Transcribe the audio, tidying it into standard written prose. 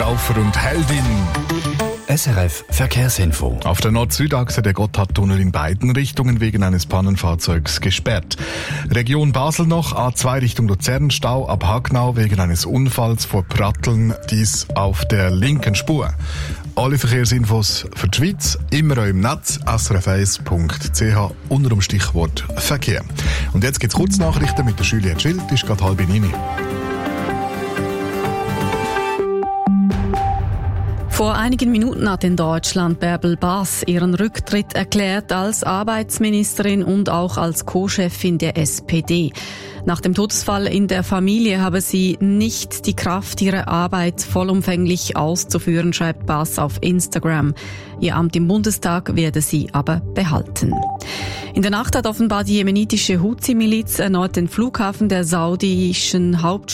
Laufer und Heldin. SRF Verkehrsinfo. Auf der Nord-Süd-Achse der Gotthardtunnel in beiden Richtungen wegen eines Pannenfahrzeugs gesperrt. Region Basel noch, A2 Richtung Luzern, Stau ab Hagnau wegen eines Unfalls vor Pratteln, dies auf der linken Spur. Alle Verkehrsinfos für die Schweiz immer auch im Netz, srf1.ch unter dem Stichwort Verkehr. Und jetzt gibt's Kurznachrichten mit der Juliette Schild, ist gerade 8:30. Vor einigen Minuten hat in Deutschland Bärbel Bas ihren Rücktritt erklärt als Arbeitsministerin und auch als Co-Chefin der SPD. Nach dem Todesfall in der Familie habe sie nicht die Kraft, ihre Arbeit vollumfänglich auszuführen, schreibt Bas auf Instagram. Ihr Amt im Bundestag werde sie aber behalten. In der Nacht hat offenbar die jemenitische Houthi-Miliz erneut den Flughafen der saudischen Hauptstadt